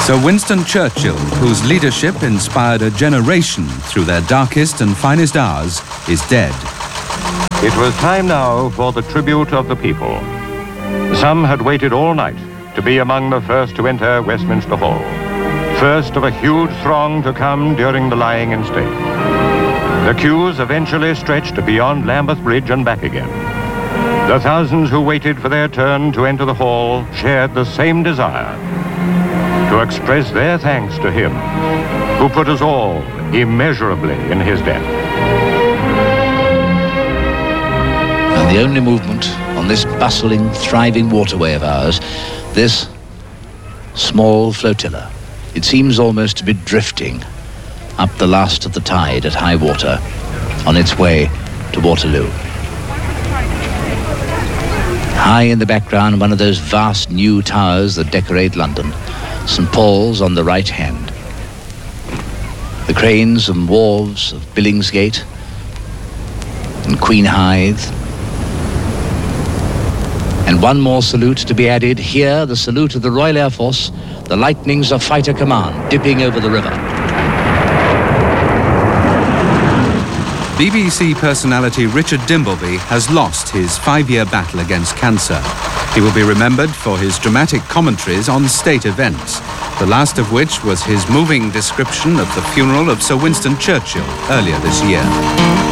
Sir Winston Churchill, whose leadership inspired a generation through their darkest and finest hours, is dead. It was time now for the tribute of the people. Some had waited all night to be among the first to enter Westminster Hall. First of a huge throng to come during the lying in state. The queues eventually stretched beyond Lambeth Bridge and back again. The thousands who waited for their turn to enter the hall shared the same desire, to express their thanks to him who put us all immeasurably in his debt. And the only movement on this bustling, thriving waterway of ours, this small flotilla, it seems almost to be drifting up the last of the tide at high water on its way to Waterloo. High in the background, one of those vast new towers that decorate London, St. Paul's on the right hand. The cranes and wharves of Billingsgate and Queen Hythe. And one more salute to be added here, the salute of the Royal Air Force, the Lightnings of Fighter Command, dipping over the river. BBC personality Richard Dimbleby has lost his 5-year battle against cancer. He will be remembered for his dramatic commentaries on state events, the last of which was his moving description of the funeral of Sir Winston Churchill earlier this year.